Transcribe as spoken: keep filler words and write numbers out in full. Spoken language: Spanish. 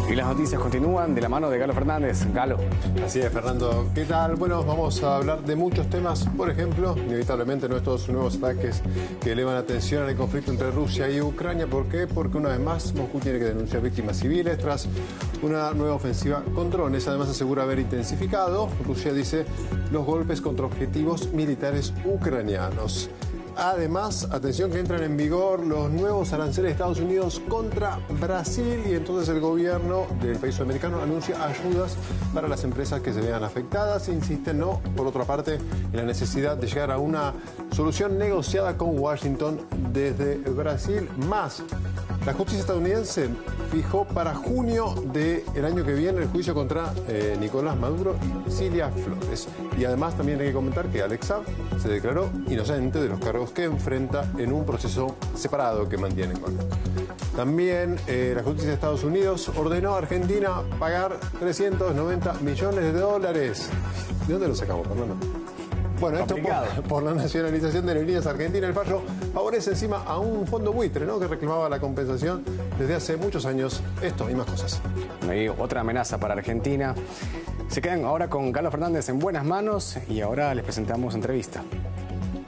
Y las noticias continúan de la mano de Galo Fernández. Galo. Así es, Fernando. ¿Qué tal? Bueno, vamos a hablar de muchos temas. Por ejemplo, inevitablemente nuestros nuevos ataques que elevan la tensión en el conflicto entre Rusia y Ucrania. ¿Por qué? Porque una vez más Moscú tiene que denunciar víctimas civiles tras una nueva ofensiva con drones. Además asegura haber intensificado, Rusia dice, los golpes contra objetivos militares ucranianos. Además, atención que entran en vigor los nuevos aranceles de Estados Unidos contra Brasil y entonces el gobierno del país sudamericano anuncia ayudas para las empresas que se vean afectadas. Insisten, no, por otra parte, en la necesidad de llegar a una solución negociada con Washington desde Brasil. Más, la justicia estadounidense fijó para junio del año que viene el juicio contra eh, Nicolás Maduro y Cilia Flores. Y además también hay que comentar que Alex Saab se declaró inocente de los cargos que enfrenta en un proceso separado que mantiene con él. También eh, la justicia de Estados Unidos ordenó a Argentina pagar trescientos noventa millones de dólares. ¿De dónde lo sacamos, Fernando? Bueno, esto por, por la nacionalización de aerolíneas argentinas. El fallo favorece encima a un fondo buitre, ¿no?, que reclamaba la compensación desde hace muchos años. Esto y más cosas. Hay otra amenaza para Argentina. Se quedan ahora con Galo Fernández en buenas manos y ahora les presentamos entrevista.